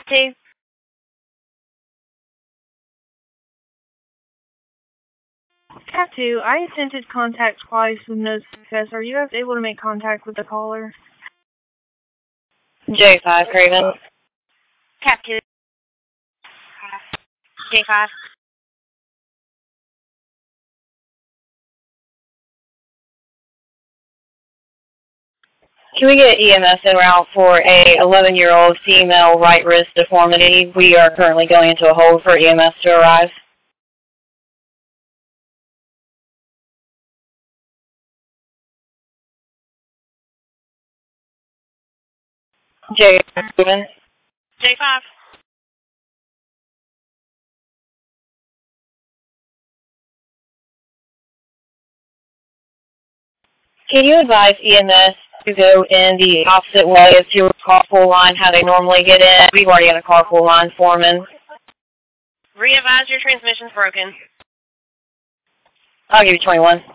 Cat 2. Cat 2, I attempted contact twice with no success. Are you guys able to make contact with the caller? J5, Craven. Cat 2. J5. Can we get EMS en route for a 11-year-old female right wrist deformity? We are currently going into a hold for EMS to arrive. J7. J5. Can you advise EMS to go in the opposite way of your carpool line, how they normally get in? We've already got a carpool line foreman. Re-advise your transmission's broken. I'll give you 21.